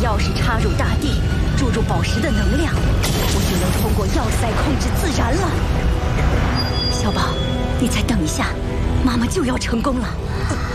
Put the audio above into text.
钥匙插入大地，注入宝石的能量，我就能通过要塞控制自燃了。小宝，你再等一下，妈妈就要成功了。